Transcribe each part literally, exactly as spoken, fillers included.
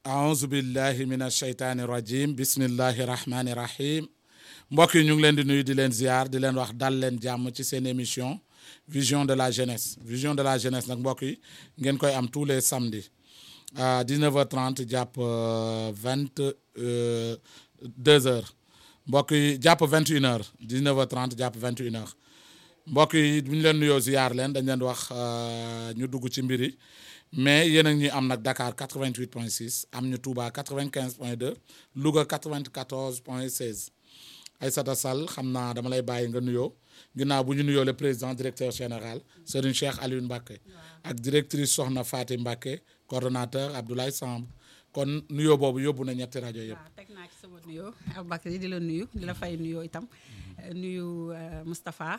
aouzu billahi min asheytaani rajim bismillahi rahmani rahim mbokk yi ñu ngi leen di nuyu di leen ziar di leen wax dal leen jàmm ci seen émission vision de la jeunesse vision de la jeunesse nag mbokk yi ngeen koy am tous les samedis à dix-neuf heures trente jàpp vingt-deux heures mbokk yi jàpp vingt et une heures dix-neuf heures trente jàpp vingt et une heures mbokk yi bu ñu leen nuyoo ziar leen dañ leen di wax ñu dugg ci mbir yi mais yéen a ngi am nag Dakar quatre-vingt-huit point six am ñu Touba quatre-vingt-quinze point deux Louga quatre-vingt-quatorze point seize Aïssata Sall xam naa dama lay bàyyi nga nuyoo ginnaaw bu ñu nuyoo le président directeur général Serigne Cheikh Aliou Mbacké ak directrice Soxna Faty Mbacké coordonnateur Abdoulaye Samb kon nuyoo boobu yóbbu na ñetti rajo yëpp. waaw teg naa ci sama nuyoo Aboubacry di la nuyu di la fay nuyoo itam nuyu Moustapha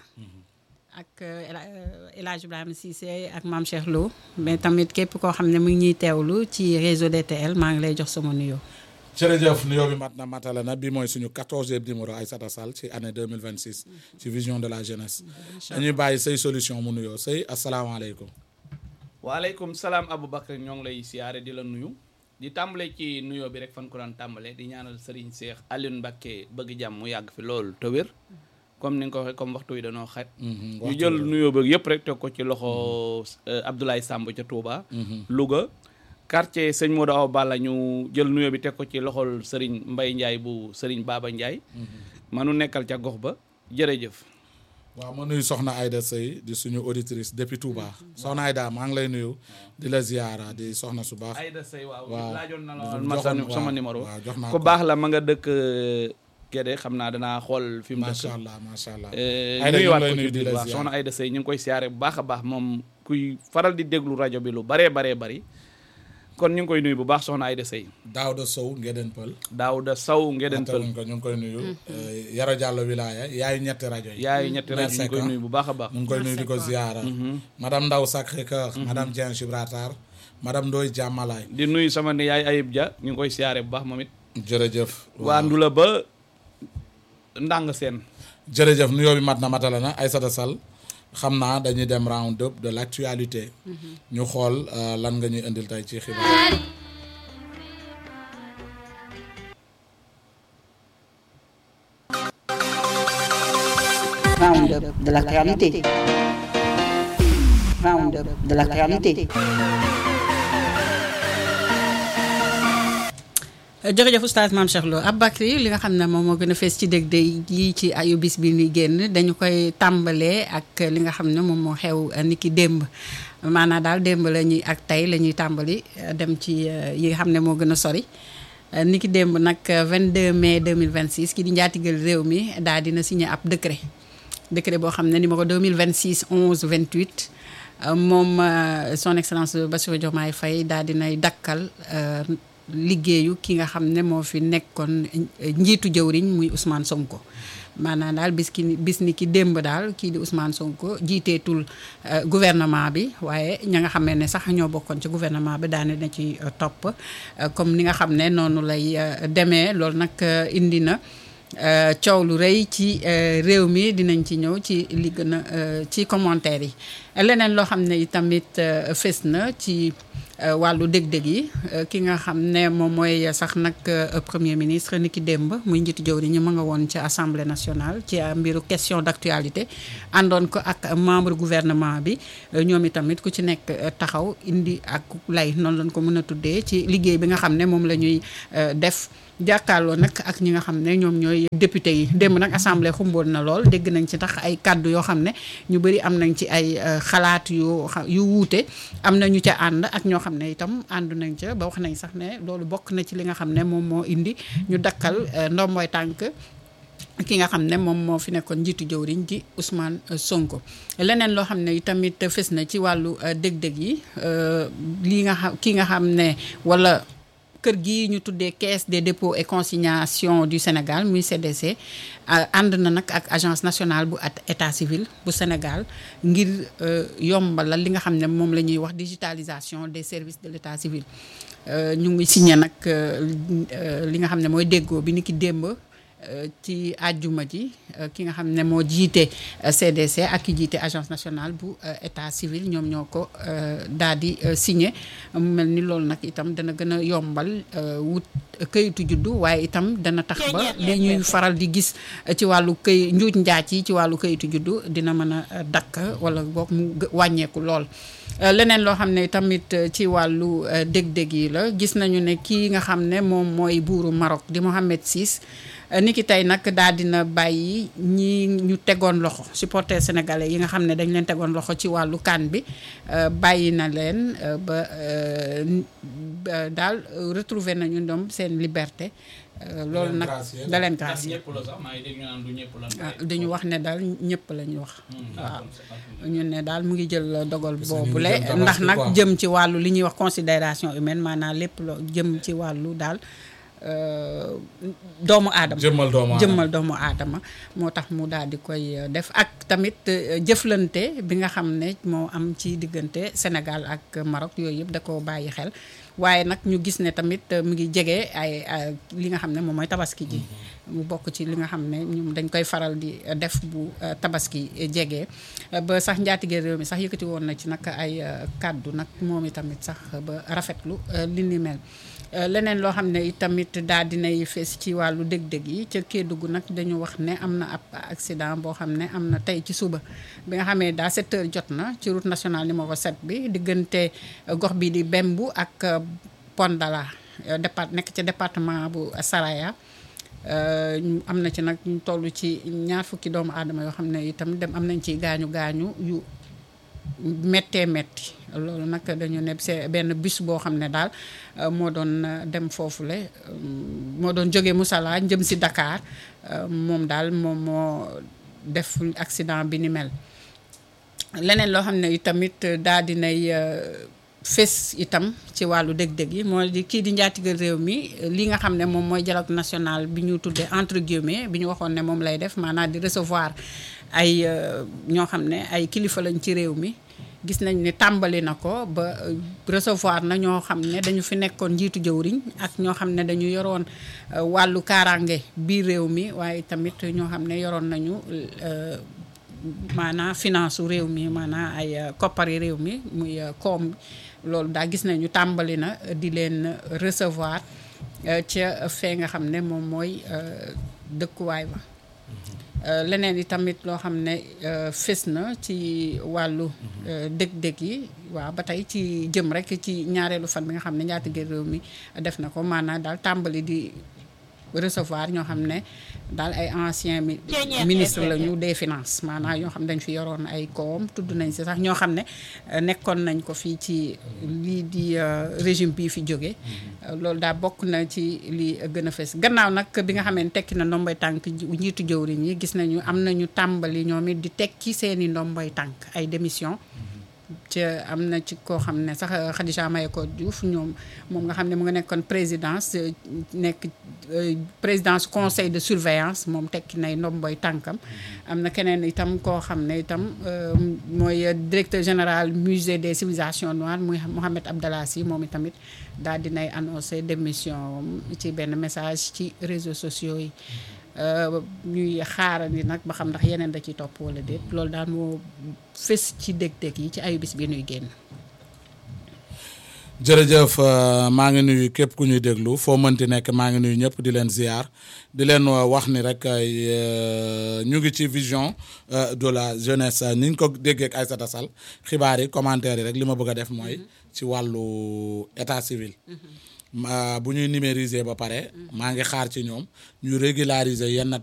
ak El Hadj Ibrahima Cissé ak Mame Cheikh Lo mais tamit képp koo xam ne mu ngi ñuy teewlu ci réseau D T L maa ngi lay jox sama nuyoo. jërëjëf nuyoo bi mat na matala na bi mooy suñu quatorzième numéro Aïssata Sall ci année deux mille vingt-six ci vision de la jeunesse dañuy bàyyi say solution mu nuyoo say asalaamaaleykum. waaleykum salaam Aboubacry ñoo ngi lay siyaare di la nuyu di tàmbale ci nuyoo bi rek fan ko daan tàmbale di ñaanal Serigne Cheikh Aliou Mbacké bëgg jàmm mu yàgg fi loolu te wér comme ni nga ko waxee comme waxtu yi dañoo xat ñu jël nuyoo bi yëpp rek teg ko ci loxo Abdoulaye Samb ca Touba Louga quartier sëñ Modou Awa Balla ñu jël nuyoo bi teg ko ci loxol Serigne Mbaye Ndiaye bu Serigne Baba Ndiaye manu nekkal ca gox ba jërëjëf. waaw ma nuyu soxna Aïda Sey di suñu auditrice depuis Touba soxna Aïda maa ngi lay nuyu di la ziara di soxna su baax. Aïda Sey waaw waaw laajoon na la ma sama numéro jox naa ko baax la ma nga dëkk Gédé xam naa danaa xool fi mu dëkk. macha allah macha allah. nuyuwaat ko ci biir waaw soxna Aïda Sey ñu ngi koy siyaare bu baax a baax moom kuy faral di déglu rajo bi lu baree baree bari kon ñu ngi koy nuyu bu baax soxna Aïda Sey. Daouda Sow Ngéden Pël. Daouda Sow Ngéden Pël ñu ngi koy nuyu. Yaro Diallo wilaya yaayu ñetti rajo yi. yaayu ñetti rajo yi ñu ngi koy nuyu bu baax a baax. ñu ngi koy nuyu di ko ziara. madame Ndaw Sacré-Cœur. madame Dieng Gibraltar. madame Ndoye Diamalaye. di nuyu sama ne yaay Ayib Dia ñu ngi koy siyaare bu baax moom it. jërëjëf. waa Ndula ba Ndang Seen. jërëjëf nuyoo bi mat na matala na Aïssata Sall xam naa dañuy dem round up de l'actualité. ñu xool lan nga ñuy indil tey ci xibaar. Round up de l'actualité. Round up de l'actualité. jërëjëf oustaz Mame Cheikh Lo Aboubacry li nga xam ne moom moo gën a fees ci dég day yi ci ayu bis bi ni génn dañu koy tàmbalee ak li nga xam ne moom moo xew ni ki démb maanaam daal démb la ñuy ak tey la ñuy tàmbali dem ci yi nga xam ne moo gën a sori ni ki démb nag vingt-deux mai deux mille vingt-six ki di njaatigal réew mi daal dina signé ab décret décret boo xam ne numéro deux mille vingt-six onze vingt-huit moom son excellence Bassirou Diomaye Faye daal dinay dakkal liggéeyu ki nga xam ne moo fi nekkoon njiitu jëwriñ muy Ousmane Sonko maanaam daal bis ki bis ni ki démb daal kii di Ousmane Sonko jiiteetul gouvernement bi waaye ña nga xam ne sax ñoo bokkoon ci gouvernement bi daane na ci topp comme ni nga xam ne noonu lay demee loolu nag indi na coow lu rëy ci réew mi dinañ ci ñëw ci li gën a ci commentaire yi leneen loo xam ne tamit fës na ci wàllu dég-dég yi ki nga xam ne moom mooy sax nag premier ministre ni ki démb muy njiitu jëwriñ ñi ma nga woon ci assemblée nationale ci mbiru question d'actualité àndoon ko ak membre gouvernement bi ñoom itamit ku ci nekk taxaw indi ak lay noonu lañ ko mën a tuddee ci liggéey bi nga xam ne moom la ñuy def jàkkaarloo nag ak ñi nga xam ne ñoom ñooy député yi démb nag assemblée xumboon na lool dégg nañ ci tax ay kàddu yoo xam ne ñu bëri am nañ ci ay xalaat yu yu wuute am na ñu ca ànd ak ñoo xam ne itam àndu nañ ca ba wax nañ sax ne loolu bokk na ci li nga xam ne moom moo indi ñu dakkal ndomboy tànk ki nga xam ne moom moo fi nekkoon njiitu jëwriñ di Ousmane Sonko leneen loo xam ne tamit fës na ci wàllu dég-dég yi lii nga xam ki nga xam ne wala kër gi ñu tuddee caisse des dépôts et consignations du Sénégal muy C D C ànd na nag ak agence nationale bu at état civil bu Sénégal ngir yombalal li nga xam ne moom la ñuy wax digitalisation des services de l'état civil ñu ngi signé nag li nga xam ne mooy déggoo bi ni ki démb ci àjjuma ji ki nga xam ne moo jiite C D C ak ki jiite agence nationale bu état civil ñoom ñoo ko daal di signé mu mel ni loolu nag itam dana gën a yombal wut këyitu juddu waaye itam dana tax ba li ñuy faral di gis ci wàllu këy njuuj njaac yi ci wàllu këyitu juddu dina mën a dakk wala boog mu wàññeeku lool. leneen loo xam ne tamit ci wàllu dég-dég yi la gis nañu ne kii nga xam ne moom mooy buuru Maroc di Mohammed six niki tey nag daal dina bàyyi ñi ñu tegoon loxo supporters sénégalais yi nga xam ne dañ leen tegoon loxo ci wàllu CAN bi bàyyi na leen ba daal retrouver nañu ñoom seen liberté. loolu nag da leen gracier dañu wax ne daal ñëpp la ñu wax waaw ñun ne daal mu ngi jël dogal boobule ndax nag jëm ci wàllu li ñuy wax considération humaine maanaam lépp loo jëm ci wàllu daal doomu aadama jëmmal doomu aadama jëmmal doomu aadama moo tax mu daal di koy def ak tamit jëflante bi nga xam ne moo am ci diggante Sénégal ak Maroc yooyu yëpp da ko bàyyi xel waaye nag ñu gis ne tamit mu ngi jege ay li nga xam ne moom mooy tabaski ji mu bokk ci li nga xam ne ñoom dañ koy faral di def bu tabaski jege ba sax njaatige réew mi sax yëkkati woon na ci nag ay kàddu nag moom itamit sax ba rafetlu li ni mel. leneen loo xam ne tamit daal dinay fees ci wàllu dég-dég yi ca Kédougou nag dañu wax ne am na ab accident boo xam ne am na tey ci suba bi nga xamee daal sept heures jot na ci route nationale numéro sept bi diggante gox bi di Bembu ak Pondala départ nekk ci département bu Saraya am na ci nag ñu toll ci ñaar fukki doomu aadama yoo xam ne itam dem am nañ ci gaañu gaañu yu méttee métti loolu nag dañu ne c'est benn bus boo xam ne daal moo doon dem foofule moo doon jóge Moussala jëm si Dakar moom daal moom moo def accident bi ni mel. leneen loo xam ne tamit daal dinay fes itam ci wàllu dég-dég yi moo di kii di njaatigal réew mi li nga xam ne moom mooy dialogue national bi ñu tuddee entre guillemets bi ñu waxoon ne moom lay def maanaam di recevoir ay ñoo xam ne ay kilifa lañ ci réew mi gis nañ ne tàmbali na ko ba recevoir na ñoo xam ne dañu fi nekkoon njiitu jëwriñ ak ñoo xam ne dañu yoroon wàllu kaaraange biir réew mi waaye tamit ñoo xam ne yoroon nañu maanaam finance u réew mi maanaam ay koppari réew mi muy koom loolu daa gis nañu tàmbali na di leen recevoir ca fee nga xam ne moom mooy dëkkuwaay ba. leneen yi tamit loo xam ne fés na ci wàllu dég-dég yi waaw ba tey ci jëm rek ci ñaareelu fan bi nga xam ne njaatige réew mi def na ko maanaam daal tàmbali di recevoir ñoo xam ne daal ay ancien ministre la ñu des finances maanaam ñoo xam ne dañ fi yoroon ay koom tudd nañ si sax ñoo xam ne nekkoon nañ ko fii ci lii di régime bii fi jóge loolu daal bokk na ci li gën a fës gannaaw nag bi nga xamee ne tekki na ndomboy tànk njiitu jëwriñ yi gis nañu am nañu tàmbali ñoom it di tekki seeni ndomboy tànk ay démission ca am na ci koo xam ne sax Khadija Mayeko Diouf ñoom moom nga xam ne mu nga nekkoon présidence nekk présidence conseil de surveillance moom tekki nay ndomboy tànkam am na keneen itam koo xam ne itam mooy directeur général musée des civilisations noires muy Mohamed Abdallah Sy moom itamit daal dinay annoncé démission ci benn message ci réseaux sociaux yi ñuy xaarandi nag ba xam ndax yeneen da ciy topp wala déet loolu daal moo fës ci dég-dég yi ci ayubis bi nuy génn. jërëjëf maa ngi nuyu képp ku ñuy déglu foo mënti nekk maa ngi nuyu ñëpp di leen ziar di leen wax ni rek ñu ngi ci vision de la jeunesse ni ñu ko déggee ak Aïssata Sall xibaar yi commentaire yi rek li ma bëgg a def mooy ci wàllu état civil. bu ñuy numériser ba pare maa ngi xaar ci ñoom ñu régulariser yenn